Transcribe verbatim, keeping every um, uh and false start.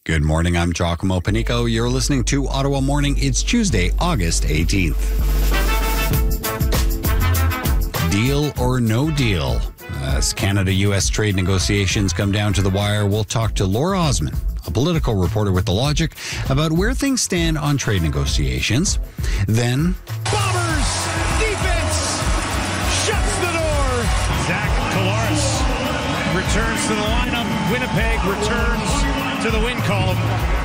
Good morning, I'm Giacomo Panico. You're listening to Ottawa Morning. It's Tuesday, August eighteenth. Deal or no deal? As Canada-U S trade negotiations come down to the wire, we'll talk to Laura Osman, a political reporter with The Logic, about where things stand on trade negotiations. Then... Bombers! Defense! Shuts the door! Zach Collaros returns to the lineup. Winnipeg returns to the win column.